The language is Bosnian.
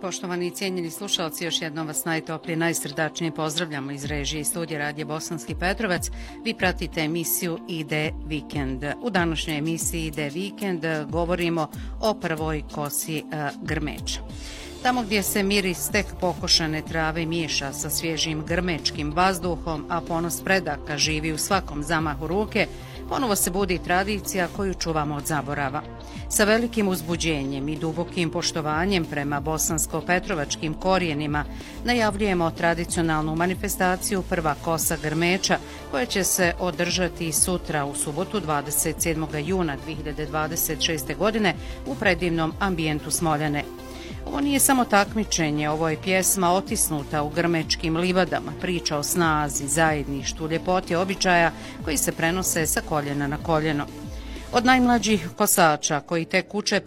Poštovani i cijenjeni slušalci, još jednom vas najtoplije, najsrdačnije pozdravljamo iz režije i studija Radija Bosanski Petrovac. Vi pratite emisiju Ide vikend. U današnjoj emisiji Ide vikend govorimo o prvoj kosi grmeča. Tamo gdje se miris tek pokošane trave miješa sa svježim grmečkim vazduhom, a ponos predaka živi u svakom zamahu ruke, ponovo se budi tradicija koju čuvamo od zaborava. Sa velikim uzbuđenjem i dubokim poštovanjem prema bosansko-petrovačkim korijenima najavljujemo tradicionalnu manifestaciju Prva kosa grmeča koja će se održati sutra u subotu 27. juna 2026. godine u predivnom ambijentu Smoljane. Ovo nije samo takmičenje, ovo je pjesma otisnuta u grmečkim livadama, priča o snazi, zajedništvu, ljepoti običaja koji se prenose sa koljena na koljeno. Od najmlađih kosača koji tek uče